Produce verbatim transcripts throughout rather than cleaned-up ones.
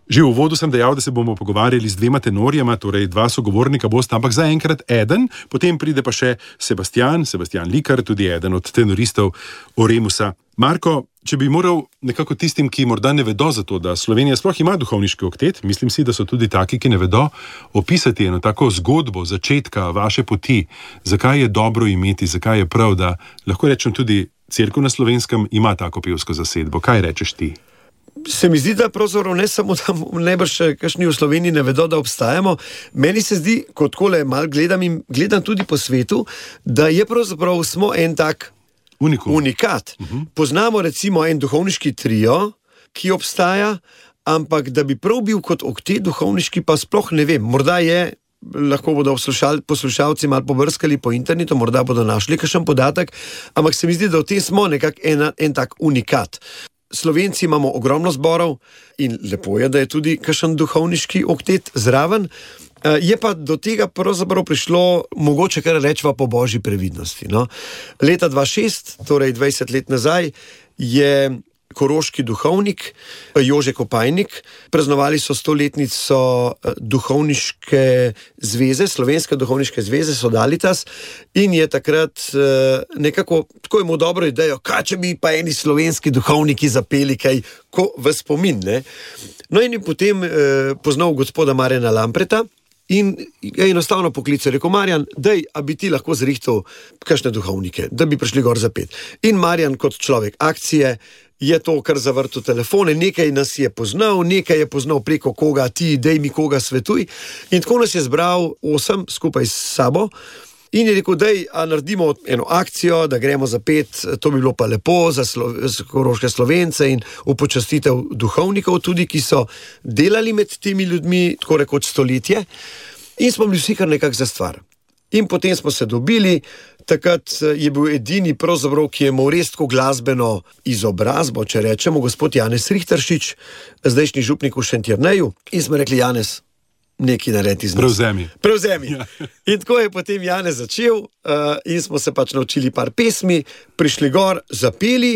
Že v uvodu sem dejal, da se bomo pogovarjali z dvema tenorjama, torej dva sogovornika bosta, ampak zaenkrat eden, potem pride pa še Sebastian, Sebastian Likar, tudi eden od tenoristov Oremusa. Marko, če bi moral nekako tistim, ki morda ne vedo za to, da Slovenija sploh ima duhovniški oktet, mislim si, da so tudi taki, ki ne vedo, opisati eno tako zgodbo začetka vaše poti, zakaj je dobro imeti, zakaj je prav, da lahko rečem tudi Cerkev na Slovenskem ima tako pevsko zasedbo. Kaj rečeš ti? Se mi zdi, da pravzaprav ne samo, da najbrž kakšni v Sloveniji ne vedo, da obstajamo. Meni se zdi, kot kole mal gledam in gledam tudi po svetu, da je pravzaprav smo en tak Unikum. unikat. Uh-huh. Poznamo recimo en duhovniški trio, ki obstaja, ampak da bi prav bil kot oktet duhovniški, pa sploh ne vem. Morda je, lahko bodo poslušalci malo pobrskali po internetu, morda bodo našli kakšen podatek, ampak se mi zdi, da v tem smo nekak en, en tak unikat. Slovenci imamo ogromno zborov in lepo je, da je tudi kakšen duhovniški oktet zraven. Je pa do tega pravzaprav prišlo, mogoče kar rečva po božji previdnosti. No? Leta dva tisoč šest, torej dvajset let nazaj, je koroški duhovnik Jože Kopajnik, praznovali so stoletnico duhovniške zveze, Slovenske duhovniške zveze Sodalitas, in je takrat nekako, tako imel dobro idejo, kaj če bi pa eni slovenski duhovniki zapeli kaj ko v spomin. Ne? No in je potem eh, poznal gospoda Marjana Lampreta in je enostavno poklical, rekel: Marjan, daj, a bi ti lahko zrihtal kakšne duhovnike, da bi prišli gor zapet. In Marjan kot človek akcije je to kar zavrtel telefone, nekaj nas je poznal, nekaj je poznal preko koga, ti dej mi koga svetuj. In tako nas je zbral osem skupaj s sabo in je rekel: dej, a naredimo eno akcijo, da gremo zapet, to bi bilo pa lepo za slo, koroške Slovence in upočastitev duhovnikov tudi, ki so delali med temi ljudmi tako rekoč stoletje, in smo bili vsi kar nekak za stvar. In potem smo se dobili, takrat je bil edini pravzaprav, ki je imel res tako glasbeno izobrazbo, če rečemo, gospod Janez Rihteršič, zdajšnji župnik v Šentjerneju, in smo rekli: Janez, nekaj naredi z nas. Prevzemi. Prevzemi. Ja. In tako je potem Janez začel uh, in smo se pač naučili par pesmi, prišli gor, zapeli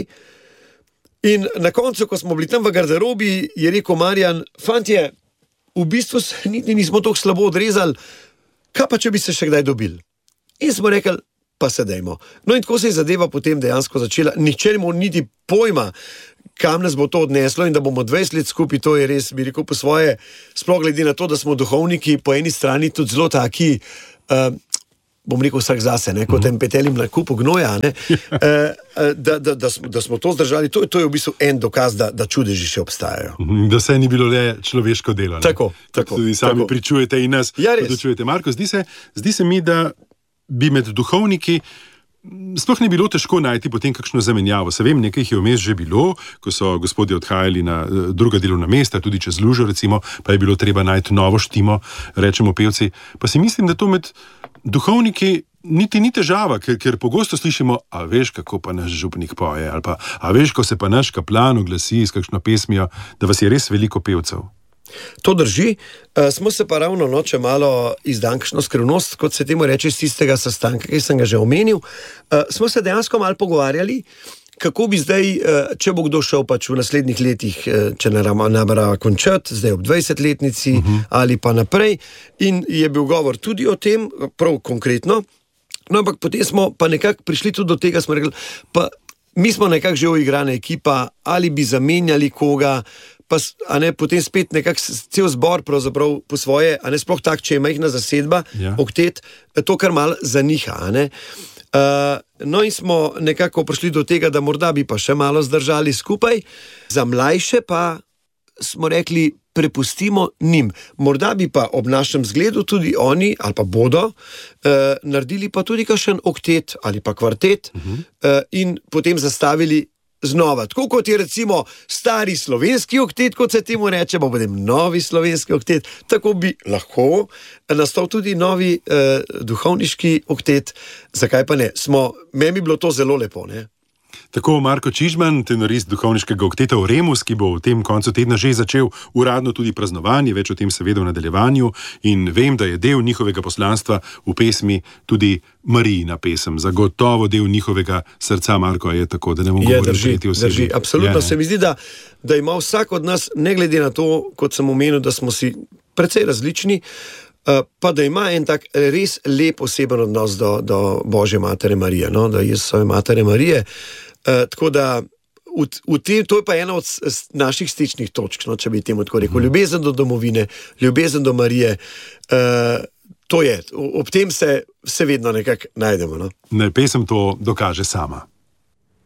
in na koncu, ko smo bili tam v garderobi, je rekel Marjan: fantje, v bistvu se niti nismo tako slabo odrezali, kaj pa če bi se še kdaj dobili? In smo rekli: pa se dejmo. No in tako se je zadeva potem dejansko začela. Nihče nima niti pojma, kam nas bo to odneslo, in da bomo dvajset let skupaj, to je res, bi rekel po svoje, sploh glede na to, da smo duhovniki po eni strani tudi zelo taki, uh, bom rekel vsak zase, ne, kot en petelim na kupu gnoja, ne, uh, da, da, da, smo, da smo to zdržali, to, to je v bistvu en dokaz, da, da čudeži še obstajajo. Da se ni bilo le človeško delo. Ne? Tako, tako. Tudi sami tako pričujete in nas ja, pričujete. Marko, zdi se, zdi se mi, da bi med duhovniki sploh ne bilo težko najti potem kakšno zamenjavo. Se vem, nekaj jih je vmes že bilo, ko so gospodje odhajali na druga delovna mesta, tudi čez lužo recimo, pa je bilo treba najti novo štimo, rečemo pevci. Pa si mislim, da to med duhovniki niti ni težava, ker, ker pogosto slišimo: a veš, kako pa naš župnik poje, ali pa a veš, ko se pa naš kaplan oglasi s kakšno pesmijo, da vas je res veliko pevcev. To drži, uh, smo se pa ravno noče malo izdan kakšno skrivnost, kot se temu reče, iz tistega sestanka, ki sem ga že omenil. Uh, smo se dejansko malo pogovarjali, kako bi zdaj, uh, če bo kdo šel pač v naslednjih letih, uh, če namerava končati, zdaj ob dvajsetletnici uh-huh. ali pa naprej. In je bil govor tudi o tem, prav konkretno. No, ampak potem smo pa nekako prišli tudi do tega, smo rekli, pa mi smo nekako že uigrana ekipa, ali bi zamenjali koga, pa a ne, potem spet nekak cel zbor pravzaprav po svoje, a ne, sploh tak, če je majhna zasedba, ja. oktet, to kar malo zaniha, a ne. Uh, no in smo nekako prišli do tega, da morda bi pa še malo zdržali skupaj, za mlajše pa smo rekli, prepustimo njim. Morda bi pa ob našem zgledu tudi oni, ali pa bodo, uh, naredili pa tudi kakšen oktet ali pa kvartet uh-huh. uh, in potem zastavili znova. Tako kot je recimo stari slovenski oktet, kot se temu reče, pa potem novi slovenski oktet, tako bi lahko nastal tudi novi eh, duhovniški oktet. Zakaj pa ne? Smo, meni bi bilo to zelo lepo, ne? Tako Marko Čižman, tenorist duhovniškega okteta Oremus, ki bo v tem koncu tedna že začel uradno tudi praznovanje, več o tem seveda v nadaljevanju, in vem, da je del njihovega poslanstva v pesmi tudi Marijina pesem, zagotovo del njihovega srca. Marko, je tako, da ne bomo govorili o sebi. Drži, absolutno. Je, se mi zdi, da, da ima vsak od nas, ne glede na to, kot sem omenil, da smo si precej različni, pa da ima en tak res lep oseben odnos do, do Božje matere Marije, no? Do Jezusove matere Marije. Uh, tako da v, v te, to je pa ena od naših stičnih točk, no, če bi temu tako rekel. Ljubezen do domovine, ljubezen do Marije, uh, to je, ob tem se, se vedno nekako najdemo. No? Ne, pesem to dokaže sama.